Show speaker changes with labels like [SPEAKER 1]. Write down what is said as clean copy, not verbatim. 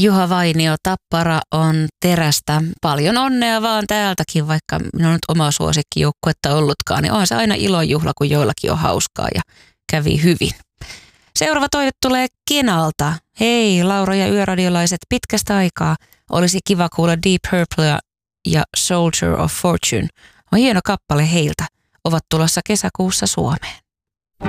[SPEAKER 1] Juha Vainio, Tappara on terästä. Paljon onnea vaan täältäkin, vaikka minun on nyt oma suosikkijoukkuetta ollutkaan. Niin onhan se aina ilonjuhla, kun joillakin on hauskaa ja kävi hyvin. Seuraava toive tulee Kenalta. Hei Laura ja yöradiolaiset, pitkästä aikaa. Olisi kiva kuulla Deep Purple ja Soldier of Fortune. On hieno kappale heiltä. Ovat tulossa kesäkuussa Suomeen.